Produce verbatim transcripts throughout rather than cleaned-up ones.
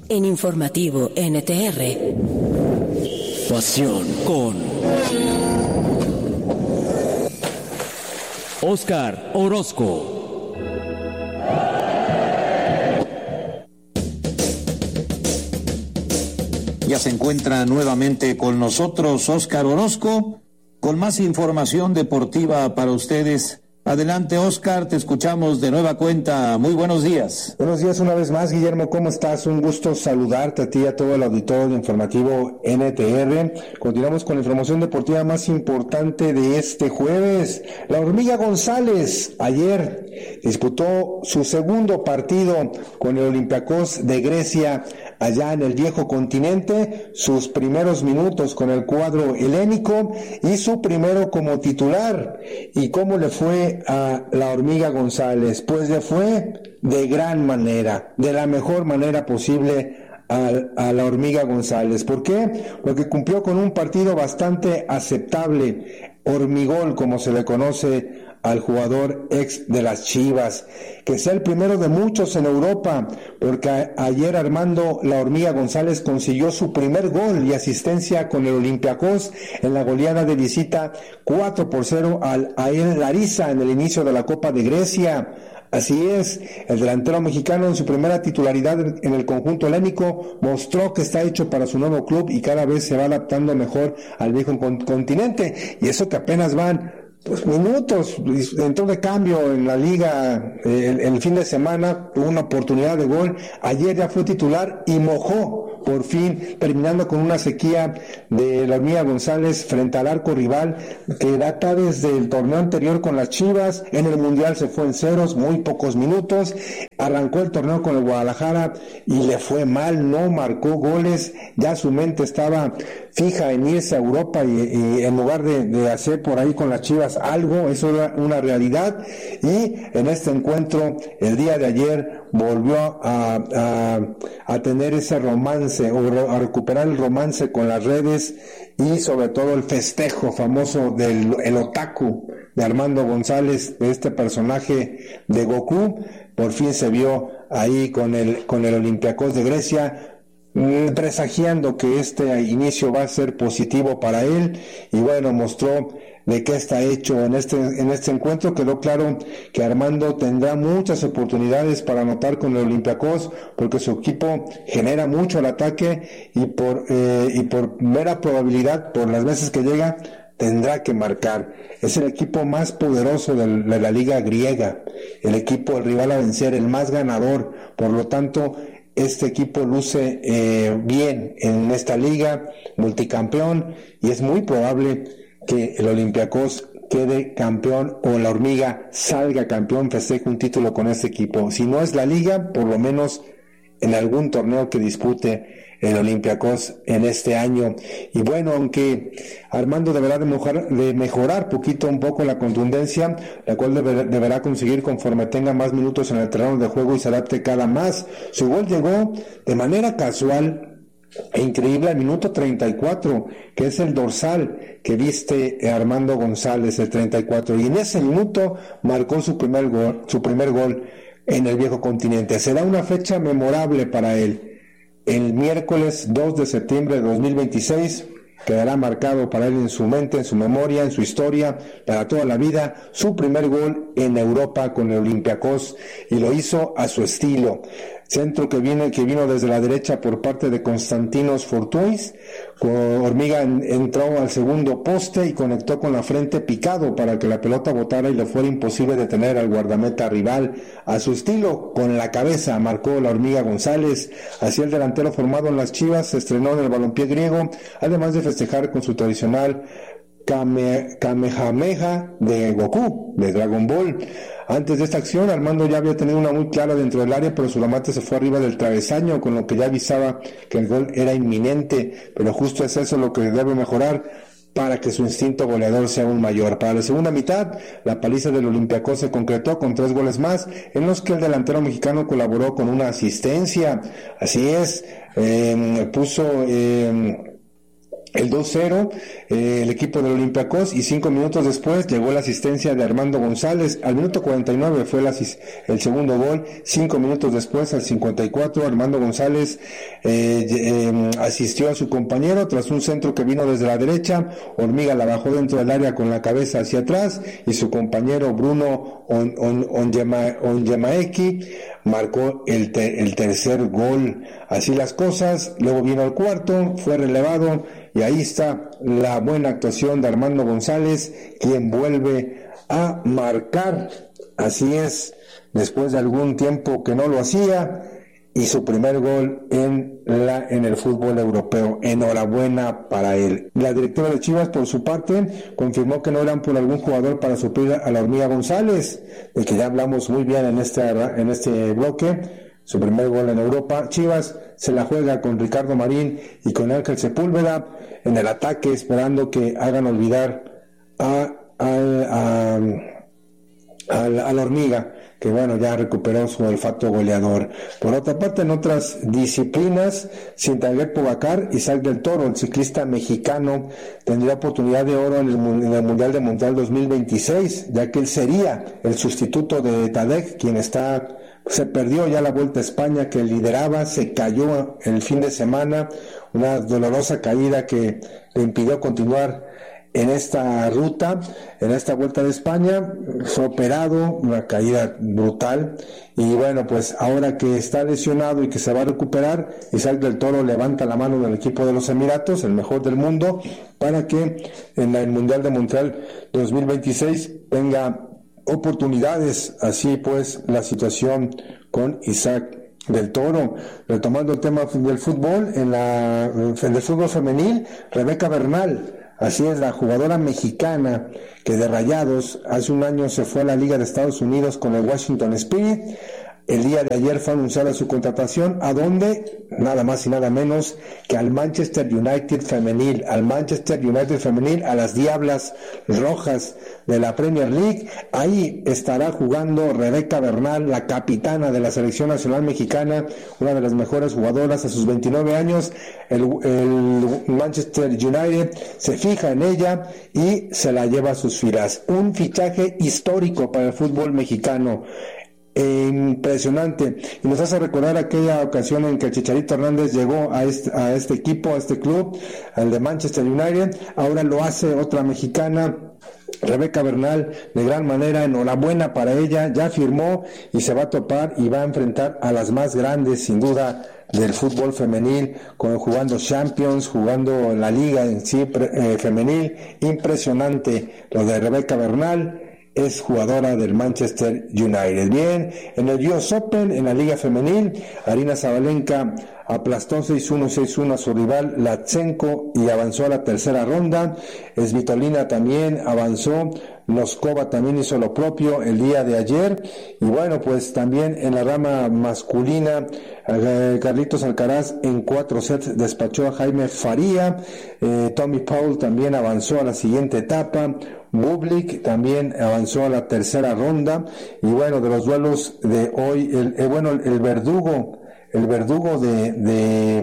En Informativo N T R. Pasión con Óscar Orozco. Ya se encuentra nuevamente con nosotros Óscar Orozco con más información deportiva para ustedes. Adelante, Óscar, te escuchamos de nueva cuenta. Muy buenos días. Buenos días una vez más, Guillermo, ¿cómo estás? Un gusto saludarte a ti y a todo el auditorio de Informativo N T R. Continuamos con la información deportiva más importante de este jueves. La Hormiga González ayer disputó su segundo partido con el Olympiacos de Grecia allá en el viejo continente, sus primeros minutos con el cuadro helénico y su primero como titular. ¿Y cómo le fue a la Hormiga González? Pues le fue de gran manera, de la mejor manera posible a, a la Hormiga González. ¿Por qué? Porque cumplió con un partido bastante aceptable, hormigol como se le conoce al jugador ex de las Chivas, que sea el primero de muchos en Europa, porque a, ayer Armando La Hormiga González consiguió su primer gol y asistencia con el Olympiacos en la goleada de visita cuatro por cero al Ael Larissa en el inicio de la Copa de Grecia. Así es, el delantero mexicano en su primera titularidad en el conjunto helénico mostró que está hecho para su nuevo club y cada vez se va adaptando mejor al viejo continente, y eso que apenas van pues minutos, entró de cambio en la liga eh, el, el fin de semana, tuvo una oportunidad de gol, ayer ya fue titular y mojó por fin, terminando con una sequía de la Hormiga González frente al arco rival que data desde el torneo anterior con las Chivas. En el Mundial se fue en ceros, muy pocos minutos, arrancó el torneo con el Guadalajara y le fue mal, no marcó goles, ya su mente estaba fija en irse a Europa y, y en lugar de, de hacer por ahí con las Chivas algo, eso era una realidad. Y en este encuentro el día de ayer volvió a, a, a tener ese romance o a recuperar el romance con las redes y sobre todo el festejo famoso del el otaku de Armando González, de este personaje de Goku. Por fin se vio ahí con el con el Olympiacos de Grecia, presagiando que este inicio va a ser positivo para él, y bueno, mostró de qué está hecho en este en este encuentro. Quedó claro que Armando tendrá muchas oportunidades para anotar con el Olympiacos, porque su equipo genera mucho al ataque y por eh, y por mera probabilidad, por las veces que llega, tendrá que marcar. Es el equipo más poderoso de la, de la liga griega, el equipo, el rival a vencer, el más ganador. Por lo tanto, este equipo luce eh, bien en esta liga, multicampeón, y es muy probable que el Olympiacos quede campeón o la Hormiga salga campeón, festeje un título con este equipo. Si no es la liga, por lo menos en algún torneo que dispute el Olympiacos en este año. Y bueno, aunque Armando deberá de mejorar, de mejorar poquito un poco la contundencia, la cual deber, deberá conseguir conforme tenga más minutos en el terreno de juego y se adapte cada más. Su gol llegó de manera casual e increíble al minuto treinta y cuatro, que es el dorsal que viste Armando González, el treinta y cuatro, y en ese minuto marcó su primer gol, su primer gol en el viejo continente. Será una fecha memorable para él. El miércoles dos de septiembre de dos mil veintiséis quedará marcado para él en su mente, en su memoria, en su historia, para toda la vida, su primer gol en Europa con el Olympiacos, y lo hizo a su estilo. Centro que viene que vino desde la derecha por parte de Konstantinos Fortuis. Hormiga en, entró al segundo poste y conectó con la frente picado para que la pelota botara y le fuera imposible detener al guardameta rival. A su estilo, con la cabeza, marcó la Hormiga González. Así el delantero formado en las Chivas se estrenó en el balompié griego, además de festejar con su tradicional Kame, Kamehameha de Goku, de Dragon Ball. Antes de esta acción, Armando ya había tenido una muy clara dentro del área, pero su remate se fue arriba del travesaño, con lo que ya avisaba que el gol era inminente. Pero justo es eso lo que debe mejorar para que su instinto goleador sea aún mayor. Para la segunda mitad, la paliza del Olympiacos se concretó con tres goles más, en los que el delantero mexicano colaboró con una asistencia. Así es, eh, puso... Eh, el dos cero, eh, el equipo del Olympiacos, y cinco minutos después llegó la asistencia de Armando González. Al minuto cuarenta y nueve fue la, el segundo gol. Cinco minutos después, al cincuenta y cuatro, Armando González eh, eh, asistió a su compañero tras un centro que vino desde la derecha. Hormiga la bajó dentro del área con la cabeza hacia atrás, y su compañero Bruno On, On, Onyema, Onyemaeki marcó el, te, el tercer gol. Así las cosas. Luego vino el cuarto, fue relevado, y ahí está la buena actuación de Armando González, quien vuelve a marcar. Así es, después de algún tiempo que no lo hacía, y su primer gol en la en el fútbol europeo. Enhorabuena para él. La directora de Chivas, por su parte, confirmó que no eran por algún jugador para suplir a la Hormiga González, del que ya hablamos muy bien en este, en este bloque. Su primer gol en Europa. Chivas se la juega con Ricardo Marín y con Ángel Sepúlveda en el ataque, esperando que hagan olvidar a, a, a, a, la, a la Hormiga, que bueno, ya recuperó su olfato goleador. Por otra parte, en otras disciplinas, Sintaguet Pogacar, Isaac del Toro, el ciclista mexicano, tendría oportunidad de oro en el, en el Mundial de Montreal dos mil veintiséis, ya que él sería el sustituto de Tadej, quien está... Se perdió ya la Vuelta a España que lideraba, se cayó el fin de semana, una dolorosa caída que le impidió continuar en esta ruta, en esta Vuelta de España. Fue operado, una caída brutal, y bueno, pues ahora que está lesionado y que se va a recuperar, Isaac del Toro levanta la mano del equipo de los Emiratos, el mejor del mundo, para que en el Mundial de Montreal dos mil veintiséis tenga oportunidades. Así pues la situación con Isaac del Toro. Retomando el tema del fútbol, en la en el fútbol femenil, Rebeca Bernal, así es, la jugadora mexicana que de Rayados hace un año se fue a la Liga de Estados Unidos con el Washington Spirit. El día de ayer fue anunciada su contratación, ¿a dónde? Nada más y nada menos que al Manchester United femenil, al Manchester United femenil, a las Diablas Rojas de la Premier League. Ahí estará jugando Rebeca Bernal, la capitana de la selección nacional mexicana, una de las mejores jugadoras a sus veintinueve años. El, el Manchester United se fija en ella y se la lleva a sus filas. Un fichaje histórico para el fútbol mexicano. Impresionante, y nos hace recordar aquella ocasión en que el Chicharito Hernández llegó a este, a este equipo, a este club, al de Manchester United. Ahora lo hace otra mexicana, Rebeca Bernal, de gran manera. Enhorabuena para ella, ya firmó y se va a topar y va a enfrentar a las más grandes, sin duda, del fútbol femenil, con, jugando Champions, jugando la liga en sí eh, femenil. Impresionante lo de Rebeca Bernal. Es jugadora del Manchester United. Bien, en el U S Open, en la Liga Femenil, Aryna Sabalenka aplastó seis uno, seis uno a su rival Latsenko y avanzó a la tercera ronda. Svitolina también avanzó. Noskova también hizo lo propio el día de ayer. Y bueno, pues también en la rama masculina, eh, Carlitos Alcaraz en cuatro sets despachó a Jaime Faría. Eh, Tommy Paul también avanzó a la siguiente etapa. Bublik también avanzó a la tercera ronda. Y bueno, de los duelos de hoy, el, eh, bueno, el, el verdugo, el verdugo de, de,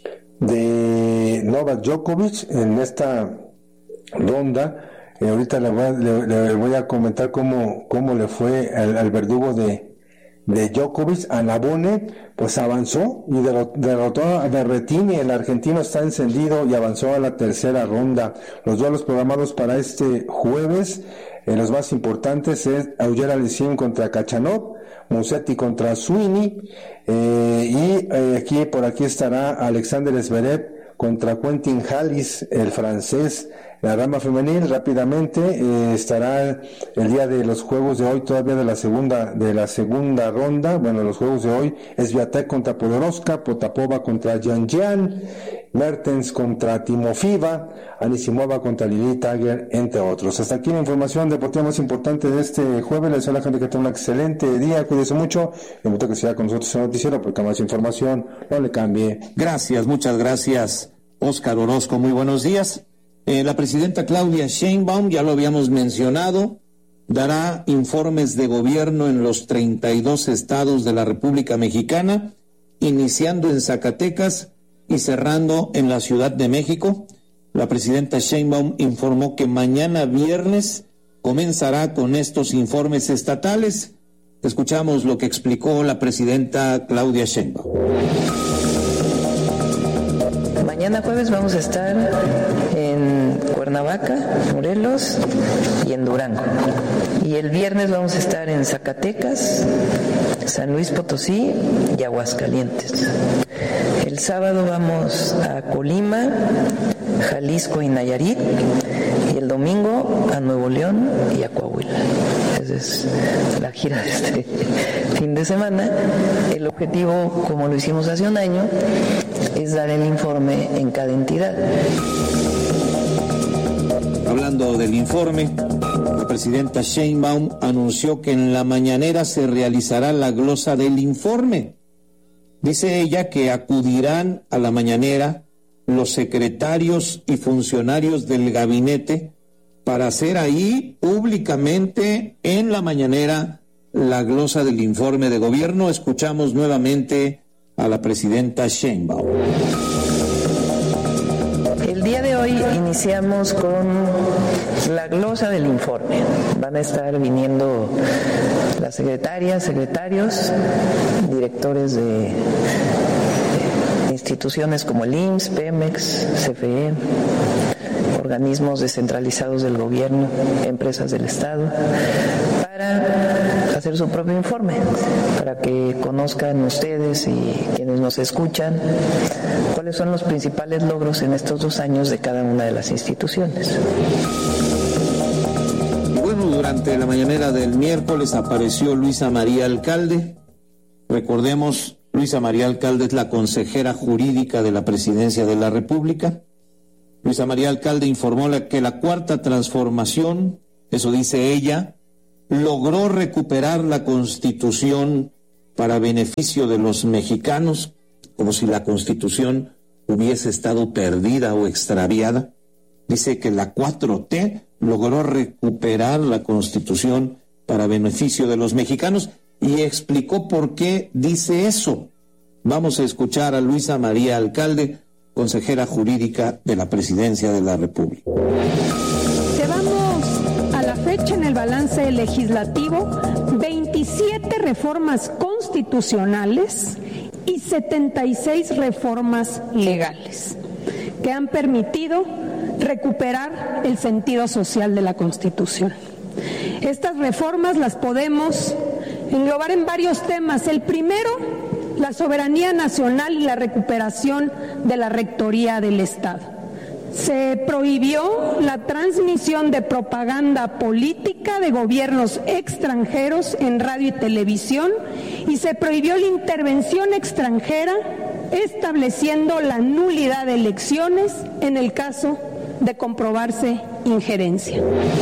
de Novak Djokovic en esta ronda. Eh, ahorita le voy, a, le, le voy a comentar cómo, cómo le fue al, al verdugo de, de Djokovic. A Nabone, pues avanzó y derrotó a Berrettini. El argentino está encendido y avanzó a la tercera ronda. Los duelos programados para este jueves, eh, los más importantes es Auger Aliassime contra Khachanov, Musetti contra Sweeney, eh, y eh, aquí por aquí estará Alexander Zverev contra Quentin Halys, el francés. La rama femenil rápidamente eh, estará el día de los juegos de hoy, todavía de la segunda de la segunda ronda. Bueno, los juegos de hoy es Swiatek contra Podoroska, Potapova contra Yan Jian, Mertens contra Timofeva, Anisimova contra Lili Tiger, entre otros. Hasta aquí la información deportiva más importante de este jueves. Les deseo a la gente que tenga un excelente día, cuídese mucho. Le invito a que siga con nosotros en el noticiero porque más información no le cambie. Gracias, muchas gracias, Óscar Orozco. Muy buenos días. Eh, la presidenta Claudia Sheinbaum, ya lo habíamos mencionado, dará informes de gobierno en los treinta y dos estados de la República Mexicana, iniciando en Zacatecas y cerrando en la Ciudad de México. la presidenta Sheinbaum informó que mañana viernes comenzará con estos informes estatales. Escuchamos lo que explicó la presidenta Claudia Sheinbaum. Mañana jueves vamos a estar en Cuernavaca, Morelos y en Durango. Y el viernes vamos a estar en Zacatecas, San Luis Potosí y Aguascalientes. El sábado vamos a Colima, Jalisco y Nayarit. Y el domingo a Nuevo León y a Coahuila. Esa es la gira de este fin de semana. El objetivo, como lo hicimos hace un año, es dar el informe en cada entidad. Hablando del informe, la presidenta Sheinbaum anunció que en la mañanera se realizará la glosa del informe. Dice ella que acudirán a la mañanera los secretarios y funcionarios del gabinete para hacer ahí públicamente en la mañanera la glosa del informe de gobierno. Escuchamos nuevamente a la presidenta Sheinbaum. El día de hoy iniciamos con la glosa del informe. Van a estar viniendo las secretarias, secretarios, directores de instituciones como el I M S S, Pemex, C F E, organismos descentralizados del gobierno, empresas del Estado, para hacer su propio informe, para que conozcan ustedes y quienes nos escuchan cuáles son los principales logros en estos dos años de cada una de las instituciones. Y bueno, durante la mañanera del miércoles apareció Luisa María Alcalde. Recordemos, Luisa María Alcalde es la consejera jurídica de la Presidencia de la República. Luisa María Alcalde informó que la cuarta transformación, eso dice ella, logró recuperar la Constitución para beneficio de los mexicanos, como si la Constitución hubiese estado perdida o extraviada. Dice que la cuatro T logró recuperar la Constitución para beneficio de los mexicanos y explicó por qué dice eso. Vamos a escuchar a Luisa María Alcalde, consejera jurídica de la Presidencia de la República. Llevamos a la fecha en el balance legislativo veintisiete reformas constitucionales y setenta y seis reformas legales que han permitido recuperar el sentido social de la Constitución. Estas reformas las podemos englobar en varios temas. El primero, la soberanía nacional y la recuperación de la rectoría del Estado. Se prohibió la transmisión de propaganda política de gobiernos extranjeros en radio y televisión y se prohibió la intervención extranjera, estableciendo la nulidad de elecciones en el caso de comprobarse injerencia.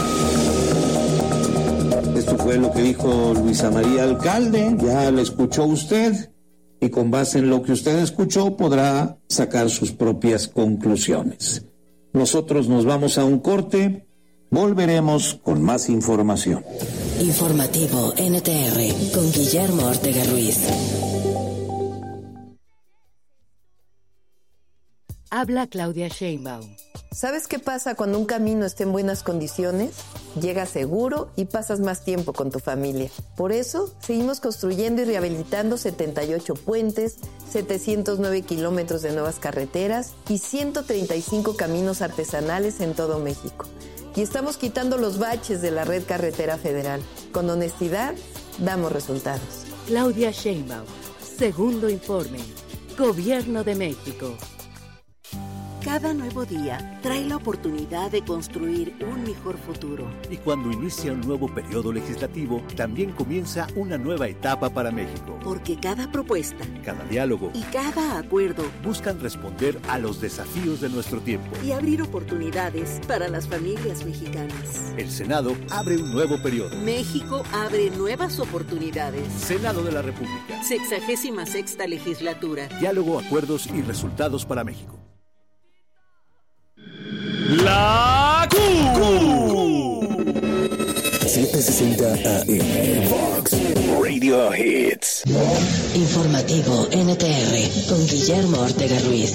Esto fue lo que dijo Luisa María Alcalde, ya la escuchó usted, y con base en lo que usted escuchó podrá sacar sus propias conclusiones. Nosotros nos vamos a un corte, volveremos con más información. Informativo N T R con Guillermo Ortega Ruiz. Habla Claudia Sheinbaum. ¿Sabes qué pasa cuando un camino está en buenas condiciones? Llegas seguro y pasas más tiempo con tu familia. Por eso, seguimos construyendo y rehabilitando setenta y ocho puentes, setecientos nueve kilómetros de nuevas carreteras y ciento treinta y cinco caminos artesanales en todo México. Y estamos quitando los baches de la red carretera federal. Con honestidad, damos resultados. Claudia Sheinbaum, segundo informe. Gobierno de México. Cada nuevo día trae la oportunidad de construir un mejor futuro. Y cuando inicia un nuevo periodo legislativo, también comienza una nueva etapa para México. Porque cada propuesta, cada diálogo y cada acuerdo buscan responder a los desafíos de nuestro tiempo y abrir oportunidades para las familias mexicanas. El Senado abre un nuevo periodo. México abre nuevas oportunidades. Senado de la República. Sexagésima sexta legislatura. Diálogo, acuerdos y resultados para México. La Q. setecientos sesenta A M Fox Radio Hits. Informativo N T R con Guillermo Ortega Ruiz.